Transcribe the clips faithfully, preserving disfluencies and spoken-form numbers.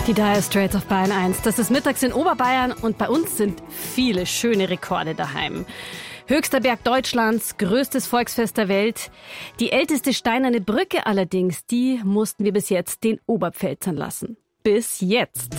Die Dire Straits auf Bayern eins. Das ist mittags in Oberbayern und bei uns sind viele schöne Rekorde daheim. Höchster Berg Deutschlands, größtes Volksfest der Welt. Die älteste steinerne Brücke allerdings, die mussten wir bis jetzt den Oberpfälzern lassen. Bis jetzt.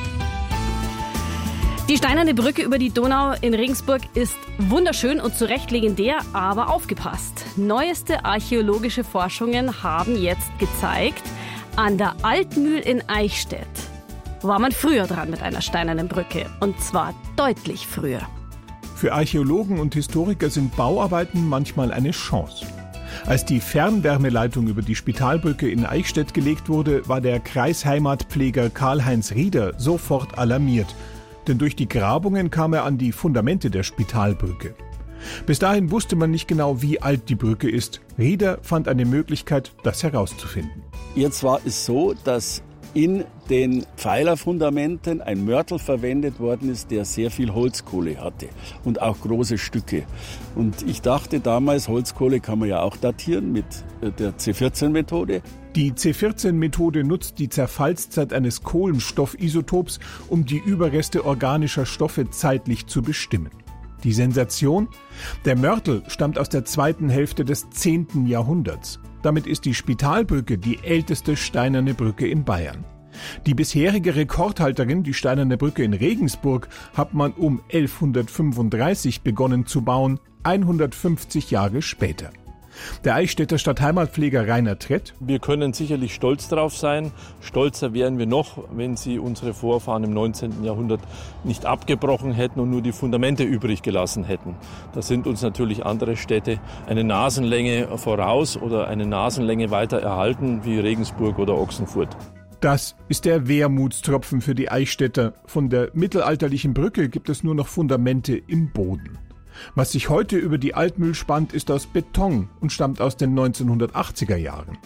Die steinerne Brücke über die Donau in Regensburg ist wunderschön und zu Recht legendär, aber aufgepasst. Neueste archäologische Forschungen haben jetzt gezeigt, an der Altmühl in Eichstätt war man früher dran mit einer steinernen Brücke. Und zwar deutlich früher. Für Archäologen und Historiker sind Bauarbeiten manchmal eine Chance. Als die Fernwärmeleitung über die Spitalbrücke in Eichstätt gelegt wurde, war der Kreisheimatpfleger Karl-Heinz Rieder sofort alarmiert. Denn durch die Grabungen kam er an die Fundamente der Spitalbrücke. Bis dahin wusste man nicht genau, wie alt die Brücke ist. Rieder fand eine Möglichkeit, das herauszufinden. Jetzt war es so, dass in den Pfeilerfundamenten ein Mörtel verwendet worden ist, der sehr viel Holzkohle hatte und auch große Stücke. Und ich dachte damals, Holzkohle kann man ja auch datieren mit der C vierzehn Methode. Die C vierzehn Methode nutzt die Zerfallszeit eines Kohlenstoffisotops, um die Überreste organischer Stoffe zeitlich zu bestimmen. Die Sensation? Der Mörtel stammt aus der zweiten Hälfte des zehnten Jahrhunderts. Damit ist die Spitalbrücke die älteste steinerne Brücke in Bayern. Die bisherige Rekordhalterin, die steinerne Brücke in Regensburg, hat man um elfhundertfünfunddreißig begonnen zu bauen, hundertfünfzig Jahre später. Der Eichstätter Stadtheimatpfleger Rainer Trett: Wir können sicherlich stolz drauf sein. Stolzer wären wir noch, wenn sie unsere Vorfahren im neunzehnten Jahrhundert nicht abgebrochen hätten und nur die Fundamente übrig gelassen hätten. Da sind uns natürlich andere Städte eine Nasenlänge voraus oder eine Nasenlänge weiter erhalten, wie Regensburg oder Ochsenfurt. Das ist der Wermutstropfen für die Eichstätter. Von der mittelalterlichen Brücke gibt es nur noch Fundamente im Boden. Was sich heute über die Altmühl spannt, ist aus Beton und stammt aus den neunzehnhundertachtziger Jahren.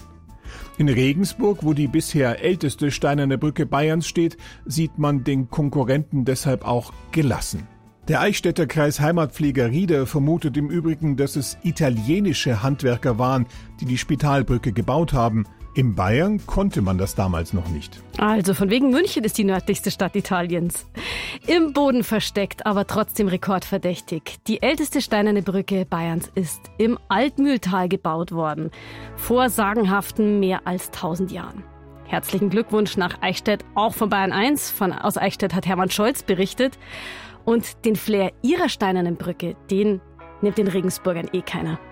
In Regensburg, wo die bisher älteste steinerne Brücke Bayerns steht, sieht man den Konkurrenten deshalb auch gelassen. Der Eichstätter Kreisheimatpfleger Rieder vermutet im Übrigen, dass es italienische Handwerker waren, die die Spitalbrücke gebaut haben. In Bayern konnte man das damals noch nicht. Also von wegen München ist die nördlichste Stadt Italiens. Im Boden versteckt, aber trotzdem rekordverdächtig. Die älteste steinerne Brücke Bayerns ist im Altmühltal gebaut worden. Vor sagenhaften mehr als tausend Jahren. Herzlichen Glückwunsch nach Eichstätt, auch von Bayern eins. Von, aus Eichstätt hat Hermann Scholz berichtet. Und den Flair ihrer steinernen Brücke, den nimmt den Regensburgern eh keiner.